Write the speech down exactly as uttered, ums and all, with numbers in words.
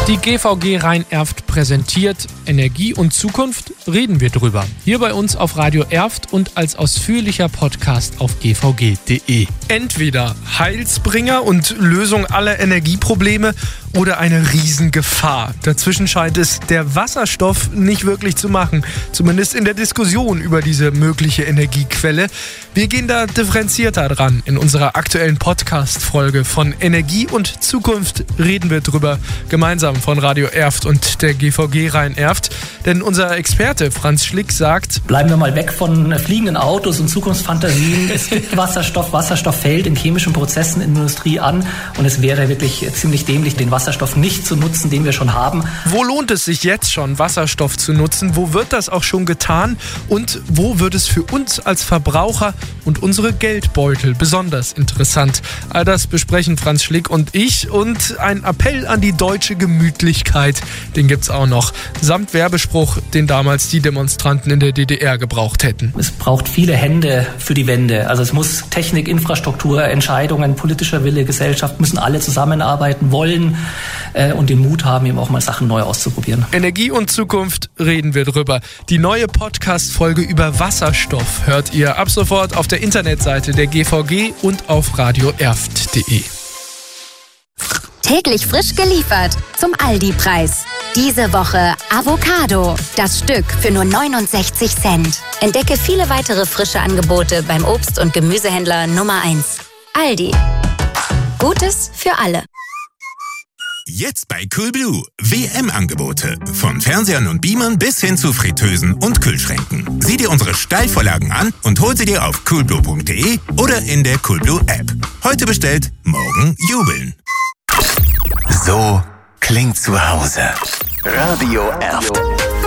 Die G V G Rhein-Erft präsentiert Energie und Zukunft, reden wir drüber. Hier bei uns auf Radio Erft und als ausführlicher Podcast auf g v g punkt d e. Entweder Heilsbringer und Lösung aller Energieprobleme oder eine Riesengefahr. Dazwischen scheint es der Wasserstoff nicht wirklich zu machen, zumindest in der Diskussion über diese mögliche Energiequelle. Wir gehen da differenzierter dran. In unserer aktuellen Podcast-Folge von Energie und Zukunft reden wir drüber, gemeinsam von Radio Erft und der G V G Rhein-Erft. Denn unser Experte Franz Schlick sagt: Bleiben wir mal weg von fliegenden Autos und Zukunftsfantasien. Es gibt Wasserstoff. Wasserstoff fällt in chemischen Prozessen in der Industrie an. Und es wäre wirklich ziemlich dämlich, den Wasserstoff nicht zu nutzen, den wir schon haben. Wo lohnt es sich jetzt schon, Wasserstoff zu nutzen? Wo wird das auch schon getan? Und wo wird es für uns als Verbraucher und unsere Geldbeutel besonders interessant? All das besprechen Franz Schlick und ich. Und ein Appell an die deutsche Gemütlichkeit, den gibt's auch noch. Samt Werbespruch, den damals die Demonstranten in der D D R gebraucht hätten. Es braucht viele Hände für die Wende. Also es muss Technik, Infrastruktur, Entscheidungen, politischer Wille, Gesellschaft, müssen alle zusammenarbeiten wollen äh, und den Mut haben, eben auch mal Sachen neu auszuprobieren. Energie und Zukunft, reden wir drüber. Die neue Podcast-Folge über Wasserstoff hört ihr ab sofort auf der Internetseite der G V G und auf radio erft punkt d e. Täglich frisch geliefert zum Aldi-Preis. Diese Woche Avocado. Das Stück für nur neunundsechzig Cent. Entdecke viele weitere frische Angebote beim Obst- und Gemüsehändler Nummer eins. Aldi. Gutes für alle. Jetzt bei Coolblue. W M-Angebote. Von Fernsehern und Beamern bis hin zu Fritteusen und Kühlschränken. Sieh dir unsere Steilvorlagen an und hol sie dir auf coolblue punkt d e oder in der Coolblue-App. Heute bestellt, morgen jubeln. So klingt zu Hause. Radio Erft.